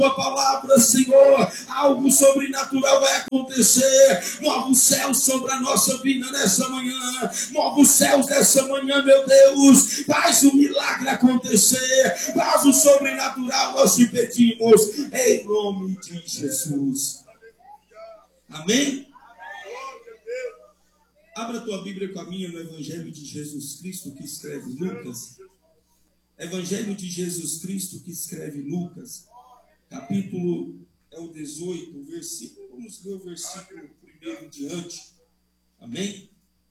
tua palavra, Senhor, algo sobrenatural vai acontecer. Move os céus sobre a nossa vida nessa manhã. Move os céus dessa manhã, meu Deus. Faz o milagre acontecer. Faz o sobrenatural, nós te pedimos. Em nome de Jesus. Amém? Abra a tua Bíblia com a minha no Evangelho de Jesus Cristo que escreve Lucas. Evangelho de Jesus Cristo que escreve Lucas. Capítulo é o 18, versículo. Vamos ler o versículo 1 em diante. Amém?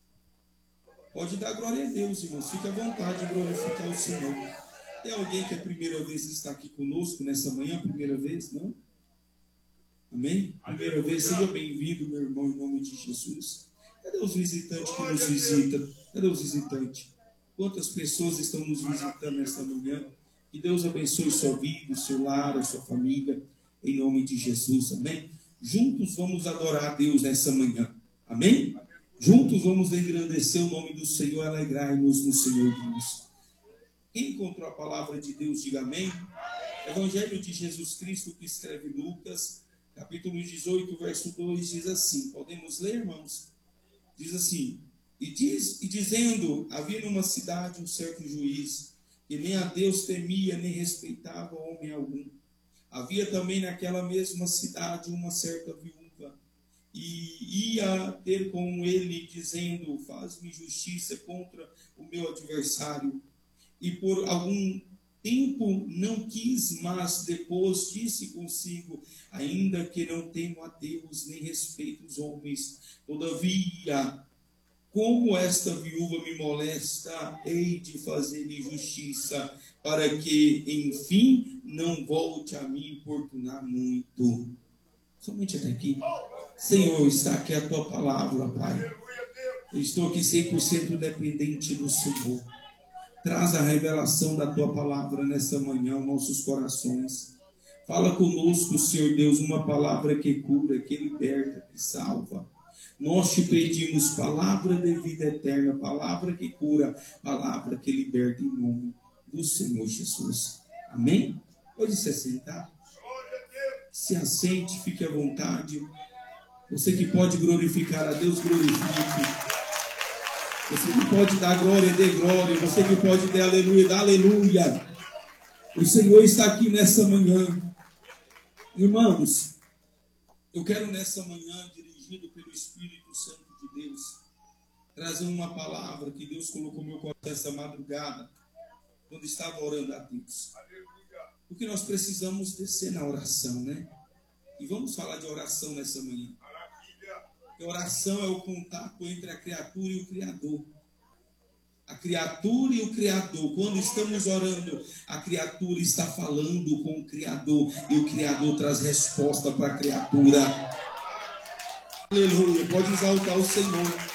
Pode dar glória a Deus, irmãos. Fique à vontade de glorificar o Senhor. Tem alguém que é a primeira vez que está aqui conosco nessa manhã? Primeira vez? Não? Amém? Primeira vez, seja bem-vindo, meu irmão, em nome de Jesus. Cadê os visitantes que nos visitam? Cadê os visitantes? Quantas pessoas estão nos visitando nesta manhã? Que Deus abençoe sua vida, o seu lar, a sua família, em nome de Jesus, amém? Juntos vamos adorar a Deus nessa manhã, amém? Juntos vamos engrandecer o nome do Senhor, alegrai-nos no Senhor Deus. Quem encontrou a palavra de Deus, diga amém. Evangelho de Jesus Cristo que escreve Lucas, capítulo 18, verso 2, diz assim, podemos ler, irmãos? Diz assim, e dizendo, havia numa cidade um certo juiz, que nem a Deus temia, nem respeitava homem algum. Havia também naquela mesma cidade uma certa viúva, e ia ter com ele, dizendo, faz-me justiça contra o meu adversário. E por algum tempo não quis, mas depois disse consigo, ainda que não temo a Deus, nem respeito os homens, todavia, como esta viúva me molesta, hei de fazer-lhe justiça, para que, enfim, não volte a me importunar muito. Somente até aqui. Senhor, está aqui a tua palavra, Pai. Eu estou aqui 100% dependente do Senhor. Traz a revelação da tua palavra nessa manhã aos nossos corações. Fala conosco, Senhor Deus, uma palavra que cura, que liberta, que salva. Nós te pedimos palavra de vida eterna, palavra que cura, palavra que liberta em nome do Senhor Jesus. Amém? Pode se assentar. Se assente, fique à vontade. Você que pode glorificar a Deus, glorifique. Você que pode dar glória, dê glória. Você que pode dar aleluia, dá aleluia. O Senhor está aqui nessa manhã. Irmãos, eu quero nessa manhã, dirigido pelo Espírito Santo de Deus, trazer uma palavra que Deus colocou no meu coração essa madrugada, quando estava orando a Deus. Porque nós precisamos descer na oração, né? E vamos falar de oração nessa manhã. Porque oração é o contato entre a criatura e o Criador. A criatura e o Criador. Quando estamos orando, a criatura está falando com o Criador e o Criador traz resposta para a criatura. Aleluia. Pode exaltar o Senhor.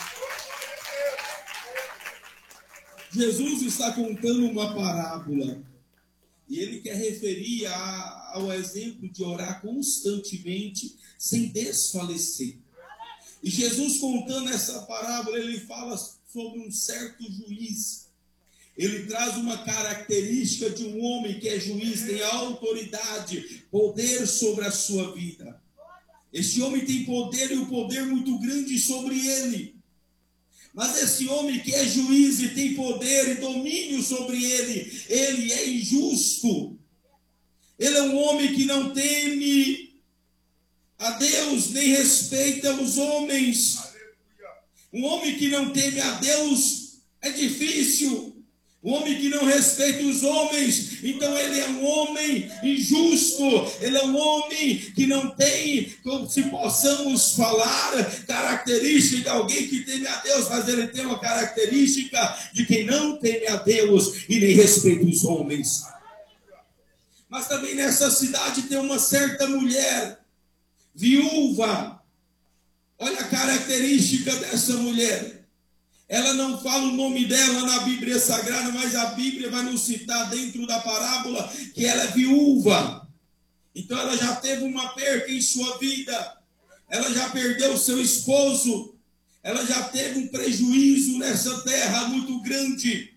Jesus está contando uma parábola e ele quer referir ao exemplo de orar constantemente sem desfalecer. E Jesus contando essa parábola, ele fala sobre um certo juiz. Ele traz uma característica de um homem que é juiz, tem autoridade, poder sobre a sua vida. Este homem tem poder e um poder muito grande sobre ele. Mas esse homem que é juiz e tem poder e domínio sobre ele, ele é injusto. Ele é um homem que não teme a Deus, nem respeita os homens. Um homem que não teme a Deus é difícil. Um homem que não respeita os homens, então ele é um homem injusto. Ele é um homem que não tem, como se possamos falar, característica de alguém que teme a Deus, mas ele tem uma característica de quem não teme a Deus e nem respeita os homens. Mas também nessa cidade tem uma certa mulher, viúva. Olha a característica dessa mulher. Ela não fala o nome dela na Bíblia Sagrada, mas a Bíblia vai nos citar dentro da parábola que ela é viúva. Então ela já teve uma perca em sua vida. Ela já perdeu seu esposo. Ela já teve um prejuízo nessa terra muito grande.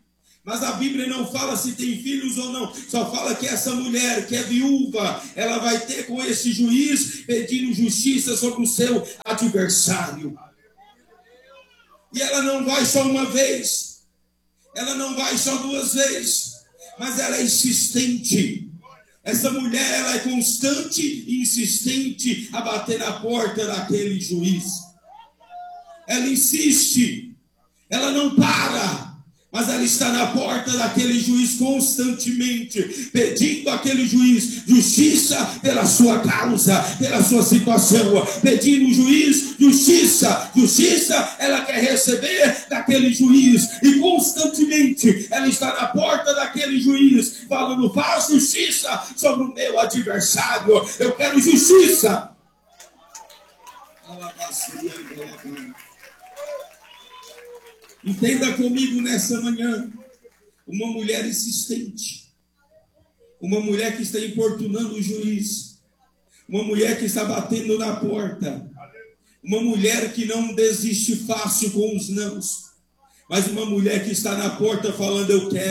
Mas a Bíblia não fala se tem filhos ou não. Só fala que essa mulher, que é viúva, ela vai ter com esse juiz pedindo justiça sobre o seu adversário. E ela não vai só uma vez. Ela não vai só duas vezes. Mas ela é insistente. Essa mulher, ela é constante e insistente a bater na porta daquele juiz. Ela insiste. Ela não para. Mas ela está na porta daquele juiz constantemente, pedindo àquele juiz justiça pela sua causa, pela sua situação, pedindo o juiz justiça, justiça ela quer receber daquele juiz, e constantemente ela está na porta daquele juiz, falando: faz justiça sobre o meu adversário, eu quero justiça. Entenda comigo nessa manhã, uma mulher insistente, uma mulher que está importunando o juiz, uma mulher que está batendo na porta, uma mulher que não desiste fácil com os nãos, mas uma mulher que está na porta falando: eu quero.